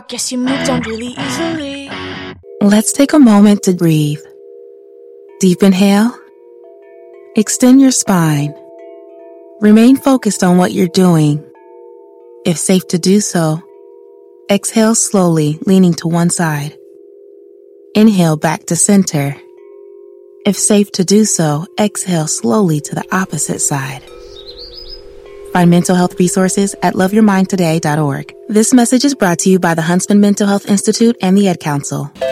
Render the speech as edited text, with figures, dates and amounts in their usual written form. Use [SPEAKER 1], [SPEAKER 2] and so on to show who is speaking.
[SPEAKER 1] Guess you moved on really easily.
[SPEAKER 2] Let's take a moment to breathe. Deep inhale. Extend your spine. Remain focused on what you're doing. If safe to do so, exhale slowly, leaning to one side. Inhale back to center. If safe to do so, exhale slowly to the opposite side. Find mental health resources at loveyourmindtoday.org. This message is brought to you by the Huntsman Mental Health Institute and the Ad Council.